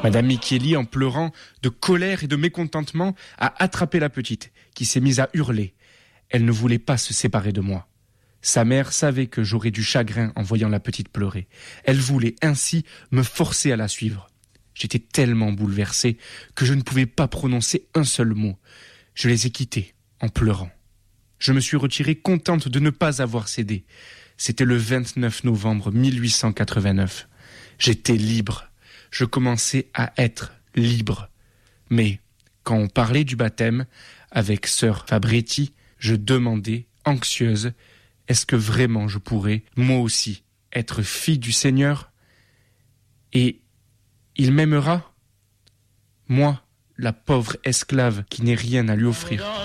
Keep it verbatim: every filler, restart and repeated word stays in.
Madame Micheli, en pleurant de colère et de mécontentement, a attrapé la petite, qui s'est mise à hurler. Elle ne voulait pas se séparer de moi. Sa mère savait que j'aurais du chagrin en voyant la petite pleurer. Elle voulait ainsi me forcer à la suivre. J'étais tellement bouleversé que je ne pouvais pas prononcer un seul mot. Je les ai quittés en pleurant. Je me suis retiré contente de ne pas avoir cédé. C'était le vingt-neuf novembre mille huit cent quatre-vingt-neuf. J'étais libre. Je commençais à être libre. Mais quand on parlait du baptême avec sœur Fabretti, je demandais, anxieuse, est-ce que vraiment je pourrais, moi aussi, être fille du Seigneur ? Et il m'aimera ? Moi, la pauvre esclave qui n'ai rien à lui offrir.